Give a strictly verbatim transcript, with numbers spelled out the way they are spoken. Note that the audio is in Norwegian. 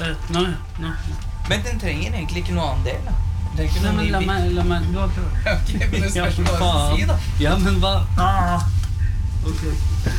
Nå, nå. Men den trenger egentlig ikke noe annen del, da. Den trenger ikke Nei, noe men ny la bit. meg, la meg, du har prøvd. Ok, men det Ja, spørs hva jeg skal faen. si, da. Ja, men hva? Ah. Ok.